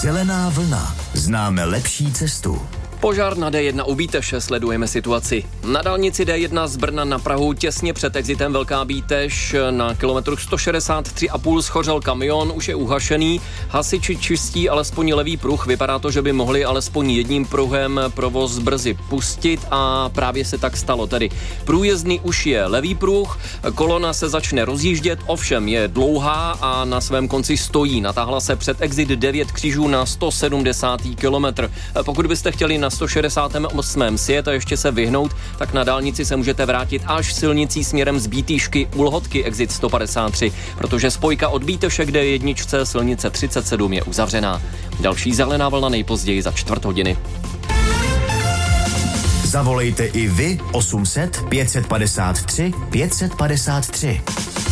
Zelená vlna. Známe lepší cestu. Požár na D1 u Bíteše, sledujeme situaci. Na dálnici D1 z Brna na Prahu těsně před exitem Velká Bítež na kilometru 163,5 schořel kamion, už je uhašený. Hasiči čistí alespoň levý pruh, vypadá to, že by mohli alespoň jedním pruhem provoz brzy pustit a právě se tak stalo. Tedy průjezdný už je levý pruh, kolona se začne rozjíždět, ovšem je dlouhá a na svém konci stojí. Natáhla se před exit 9 křížů na 170. kilometr. Pokud byste chtěli na 168. sjet a ještě se vyhnout, tak na dálnici se můžete vrátit až silnicí směrem z Bítýšky u Lhotky exit 153, protože spojka od Bíteše k D1 silnice 37 je uzavřená. Další zelená vlna nejpozději za 1/4 hodiny. Zavolejte i vy 800 553 553.